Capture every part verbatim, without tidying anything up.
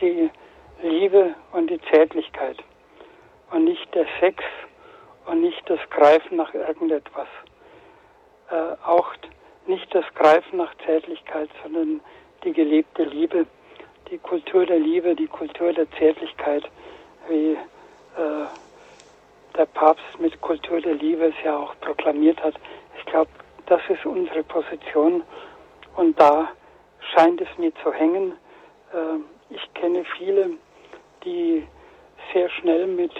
die Liebe und die Zärtlichkeit und nicht der Sex und nicht das Greifen nach irgendetwas. Äh, auch nicht das Greifen nach Zärtlichkeit, sondern die gelebte Liebe, die Kultur der Liebe, die Kultur der Zärtlichkeit, wie äh, der Papst mit Kultur der Liebe es ja auch proklamiert hat. Ich glaube, das ist unsere Position und da scheint es mir zu hängen. Äh, ich kenne viele, die sehr schnell mit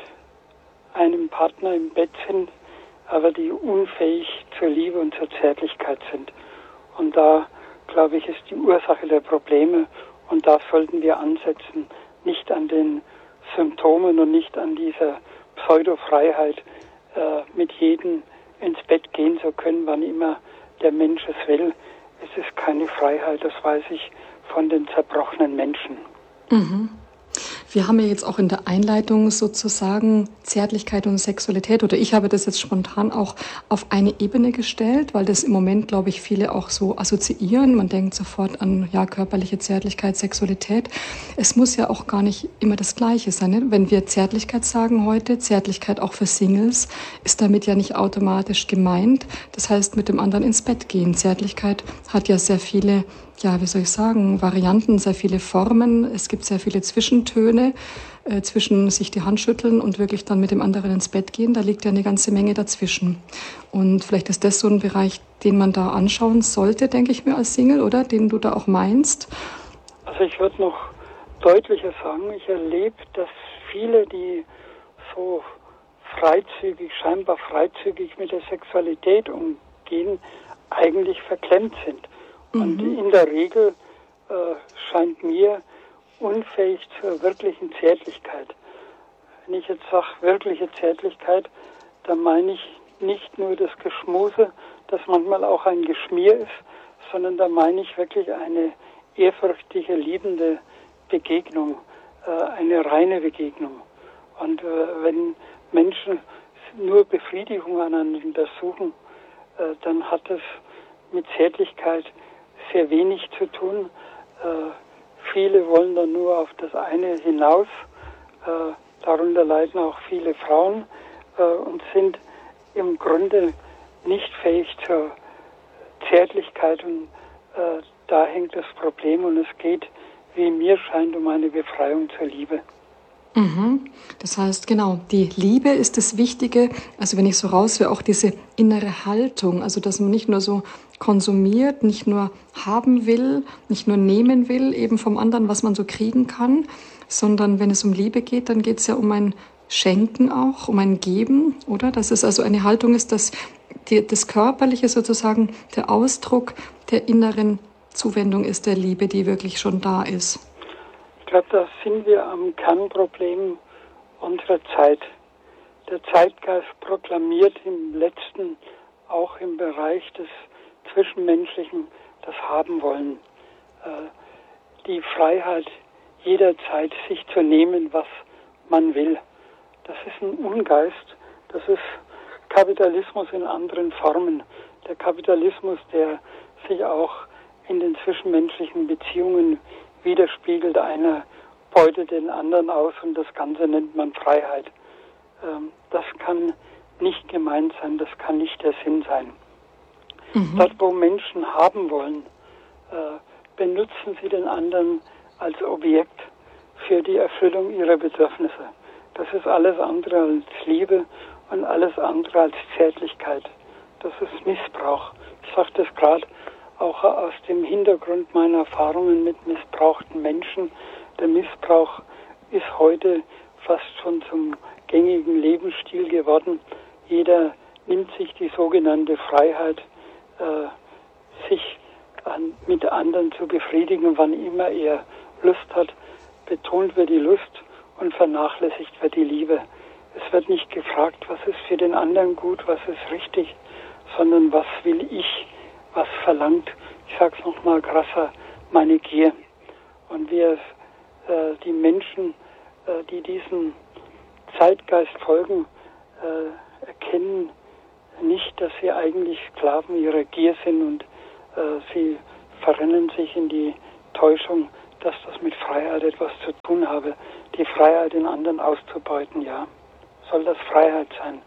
einem Partner im Bett sind, aber die unfähig zur Liebe und zur Zärtlichkeit sind. Und da, glaube ich, ist die Ursache der Probleme und da sollten wir ansetzen, nicht an den Symptomen und nicht an dieser Pseudofreiheit, äh, mit jedem ins Bett gehen zu können, wann immer der Mensch es will. Es ist keine Freiheit, das weiß ich von den zerbrochenen Menschen. Mhm. Wir haben ja jetzt auch in der Einleitung sozusagen Zärtlichkeit und Sexualität, oder ich habe das jetzt spontan auch auf eine Ebene gestellt, weil das im Moment, glaube ich, viele auch so assoziieren. Man denkt sofort an ja körperliche Zärtlichkeit, Sexualität. Es muss ja auch gar nicht immer das Gleiche sein. Ne? Wenn wir Zärtlichkeit sagen heute, Zärtlichkeit auch für Singles, ist damit ja nicht automatisch gemeint. Das heißt, mit dem anderen ins Bett gehen. Zärtlichkeit hat ja sehr viele, ja, wie soll ich sagen, Varianten, sehr viele Formen. Es gibt sehr viele Zwischentöne äh, zwischen sich die Hand schütteln und wirklich dann mit dem anderen ins Bett gehen. Da liegt ja eine ganze Menge dazwischen. Und vielleicht ist das so ein Bereich, den man da anschauen sollte, denke ich mir, als Single, oder? Den du da auch meinst. Also ich würde noch deutlicher sagen, ich erlebe, dass viele, die so freizügig, scheinbar freizügig mit der Sexualität umgehen, eigentlich verklemmt sind. Und mhm. in der Regel äh, scheint mir unfähig zur wirklichen Zärtlichkeit. Wenn ich jetzt sage wirkliche Zärtlichkeit, dann meine ich nicht nur das Geschmuse, das manchmal auch ein Geschmier ist, sondern da meine ich wirklich eine ehrfürchtige, liebende Begegnung, äh, eine reine Begegnung. Und äh, wenn Menschen nur Befriedigung aneinander suchen, äh, dann hat es mit Zärtlichkeit sehr wenig zu tun. Äh, viele wollen dann nur auf das eine hinaus. Äh, darunter leiden auch viele Frauen äh, und sind im Grunde nicht fähig zur Zärtlichkeit. Und äh, da hängt das Problem und es geht, wie mir scheint, um eine Befreiung zur Liebe. Mhm. Das heißt, genau, die Liebe ist das Wichtige, also wenn ich so raushöre, auch diese innere Haltung, also dass man nicht nur so konsumiert, nicht nur haben will, nicht nur nehmen will, eben vom anderen, was man so kriegen kann, sondern wenn es um Liebe geht, dann geht es ja um ein Schenken auch, um ein Geben, oder? Dass es also eine Haltung ist, dass die, das Körperliche sozusagen der Ausdruck der inneren Zuwendung ist, der Liebe, die wirklich schon da ist. Ich glaube, da sind wir am Kernproblem unserer Zeit. Der Zeitgeist proklamiert im letzten, auch im Bereich des Zwischenmenschlichen, das Haben-Wollen. Äh, die Freiheit jederzeit, sich zu nehmen, was man will. Das ist ein Ungeist. Das ist Kapitalismus in anderen Formen. Der Kapitalismus, der sich auch in den zwischenmenschlichen Beziehungen widerspiegelt, einer beutet den anderen aus und das Ganze nennt man Freiheit. Ähm, das kann nicht gemeint sein, das kann nicht der Sinn sein. Mhm. Dort, wo Menschen haben wollen, äh, benutzen sie den anderen als Objekt für die Erfüllung ihrer Bedürfnisse. Das ist alles andere als Liebe und alles andere als Zärtlichkeit. Das ist Missbrauch. Ich sage das gerade auch aus dem Hintergrund meiner Erfahrungen mit missbrauchten Menschen. Der Missbrauch ist heute fast schon zum gängigen Lebensstil geworden. Jeder nimmt sich die sogenannte Freiheit, äh, sich an, mit anderen zu befriedigen, wann immer er Lust hat. Betont wird die Lust und vernachlässigt wird die Liebe. Es wird nicht gefragt, was ist für den anderen gut, was ist richtig, sondern was will ich, was verlangt, ich sage es nochmal krasser, meine Gier. Und wir, äh, die Menschen, äh, die diesem Zeitgeist folgen, äh, erkennen nicht, dass sie eigentlich Sklaven ihrer Gier sind und äh, sie verrennen sich in die Täuschung dass das mit Freiheit etwas zu tun habe. Die Freiheit, den anderen auszubeuten, ja. Soll das Freiheit sein?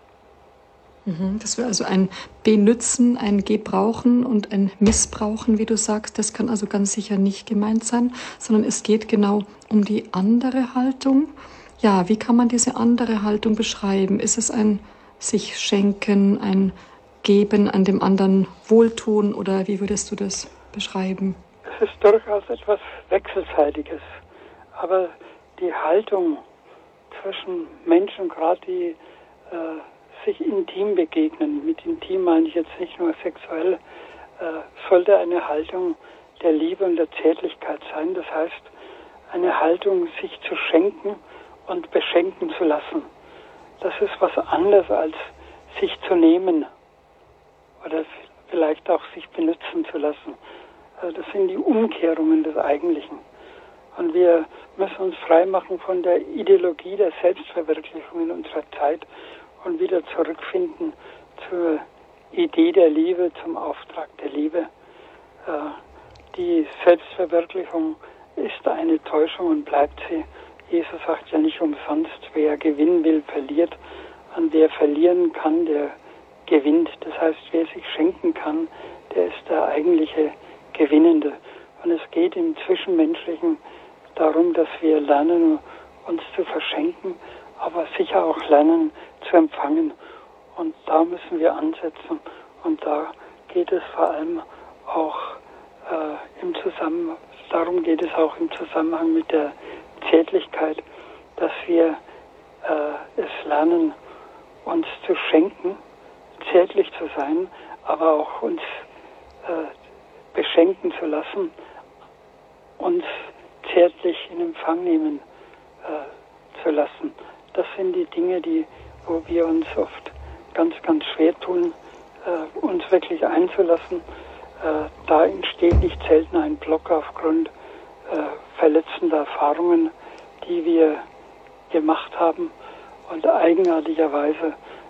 Das wäre also ein Benützen, ein Gebrauchen und ein Missbrauchen, wie du sagst. Das kann also ganz sicher nicht gemeint sein, sondern es geht genau um die andere Haltung. Ja, wie kann man diese andere Haltung beschreiben? Ist es ein sich schenken, ein Geben, an dem anderen wohltun oder wie würdest du das beschreiben? Es ist durchaus etwas Wechselseitiges, aber die Haltung zwischen Menschen, gerade die äh, sich intim begegnen, mit intim meine ich jetzt nicht nur sexuell, äh, sollte eine Haltung der Liebe und der Zärtlichkeit sein. Das heißt, eine Haltung, sich zu schenken und beschenken zu lassen. Das ist was anderes als sich zu nehmen oder vielleicht auch sich benutzen zu lassen. Äh, das sind die Umkehrungen des Eigentlichen. Und wir müssen uns freimachen von der Ideologie der Selbstverwirklichung in unserer Zeit und wieder zurückfinden zur Idee der Liebe, zum Auftrag der Liebe. Äh, die Selbstverwirklichung ist eine Täuschung und bleibt sie. Jesus sagt ja nicht umsonst, wer gewinnen will, verliert. Und wer verlieren kann, der gewinnt. Das heißt, wer sich schenken kann, der ist der eigentliche Gewinnende. Und es geht im Zwischenmenschlichen darum, dass wir lernen, uns zu verschenken, aber sicher auch lernen zu empfangen. Und da müssen wir ansetzen. Und da geht es vor allem auch äh, im Zusammenhang, darum geht es auch im Zusammenhang mit der Zärtlichkeit, dass wir äh, es lernen, uns zu schenken, zärtlich zu sein, aber auch uns äh, beschenken zu lassen, uns zärtlich in Empfang nehmen äh, zu lassen. Das sind die Dinge, die, wo wir uns oft ganz, ganz schwer tun, äh, uns wirklich einzulassen. Äh, da entsteht nicht selten ein Block aufgrund äh, verletzender Erfahrungen, die wir gemacht haben. Und eigenartigerweise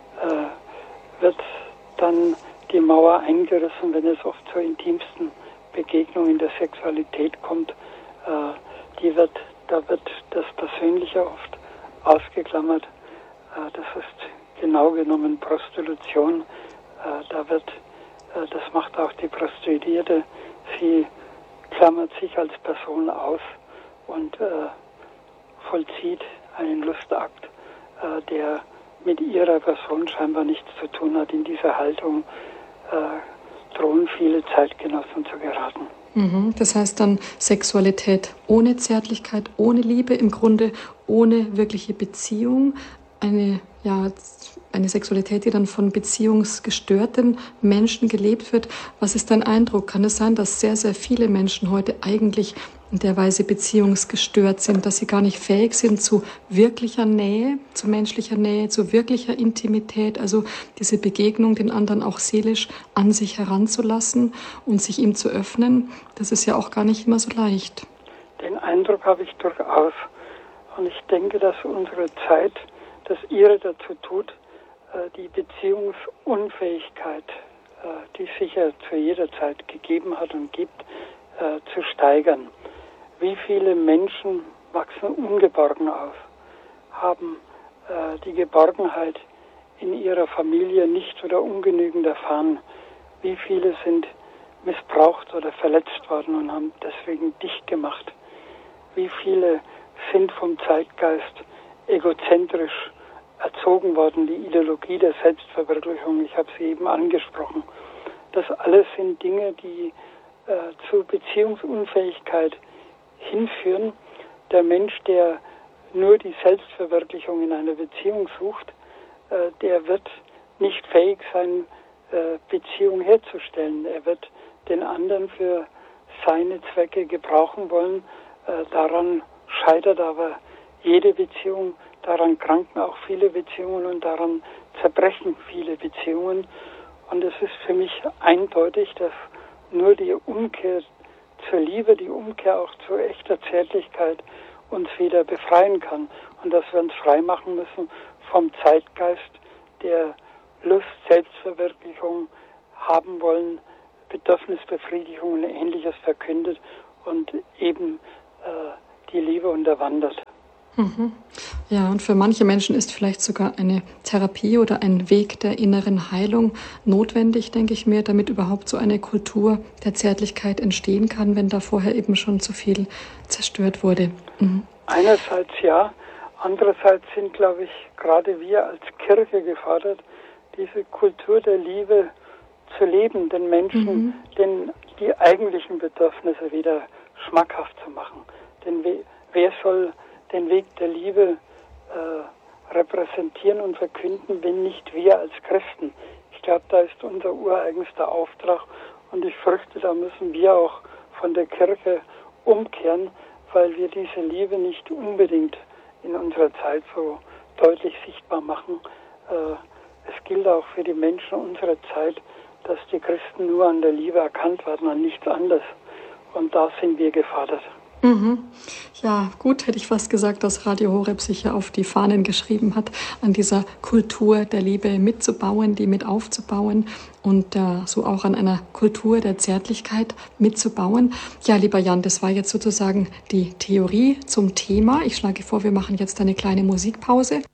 äh, wird dann die Mauer eingerissen, wenn es oft zur intimsten Begegnung in der Sexualität kommt. Äh, die wird, da wird das Persönliche oft ausgeklammert. Äh, das ist genau genommen Prostitution. Äh, da wird, äh, das macht auch die Prostituierte. Sie klammert sich als Person aus und äh, vollzieht einen Lustakt, äh, der mit ihrer Person scheinbar nichts zu tun hat. In dieser Haltung äh, drohen viele Zeitgenossen zu geraten. Das heißt dann Sexualität ohne Zärtlichkeit, ohne Liebe, im Grunde ohne wirkliche Beziehung. Eine, ja, eine Sexualität, die dann von beziehungsgestörten Menschen gelebt wird. Was ist dein Eindruck? Kann es sein, dass sehr, sehr viele Menschen heute eigentlich in der Weise beziehungsgestört sind, dass sie gar nicht fähig sind zu wirklicher Nähe, zu menschlicher Nähe, zu wirklicher Intimität, also diese Begegnung, den anderen auch seelisch an sich heranzulassen und sich ihm zu öffnen, das ist ja auch gar nicht immer so leicht. Den Eindruck habe ich durchaus. Und ich denke, dass unsere Zeit das ihre dazu tut, die Beziehungsunfähigkeit, die es sicher zu jeder Zeit gegeben hat und gibt, zu steigern. Wie viele Menschen wachsen ungeborgen auf, haben äh, die Geborgenheit in ihrer Familie nicht oder ungenügend erfahren. Wie viele sind missbraucht oder verletzt worden und haben deswegen dicht gemacht. Wie viele sind vom Zeitgeist egozentrisch erzogen worden, die Ideologie der Selbstverwirklichung, ich habe sie eben angesprochen. Das alles sind Dinge, die äh, zu Beziehungsunfähigkeit hinführen. Der Mensch, der nur die Selbstverwirklichung in einer Beziehung sucht, äh, der wird nicht fähig sein, äh, Beziehung herzustellen. Er wird den anderen für seine Zwecke gebrauchen wollen. Äh, daran scheitert aber jede Beziehung, daran kranken auch viele Beziehungen und daran zerbrechen viele Beziehungen. Und es ist für mich eindeutig, dass nur die Umkehr zur Liebe, die Umkehr auch zu echter Zärtlichkeit uns wieder befreien kann. Und dass wir uns frei machen müssen vom Zeitgeist, der Lust, Selbstverwirklichung haben wollen, Bedürfnisbefriedigung und Ähnliches verkündet und eben äh, die Liebe unterwandert. Mhm. Ja, und für manche Menschen ist vielleicht sogar eine Therapie oder ein Weg der inneren Heilung notwendig, denke ich mir, damit überhaupt so eine Kultur der Zärtlichkeit entstehen kann, wenn da vorher eben schon zu viel zerstört wurde. Mhm. Einerseits ja, andererseits sind, glaube ich, gerade wir als Kirche gefordert, diese Kultur der Liebe zu leben, den Menschen mhm. den, die eigentlichen Bedürfnisse wieder schmackhaft zu machen. Denn wer soll den Weg der Liebe äh, repräsentieren und verkünden, wenn nicht wir als Christen? Ich glaube, da ist unser ureigenster Auftrag und ich fürchte, da müssen wir auch von der Kirche umkehren, weil wir diese Liebe nicht unbedingt in unserer Zeit so deutlich sichtbar machen. Äh, es gilt auch für die Menschen unserer Zeit, dass die Christen nur an der Liebe erkannt werden, an nichts anderes. Und da sind wir gefordert. Mhm. Ja, gut, hätte ich fast gesagt, dass Radio Horeb sich ja auf die Fahnen geschrieben hat, an dieser Kultur der Liebe mitzubauen, die mit aufzubauen und äh, so auch an einer Kultur der Zärtlichkeit mitzubauen. Ja, lieber Jan, das war jetzt sozusagen die Theorie zum Thema. Ich schlage vor, wir machen jetzt eine kleine Musikpause.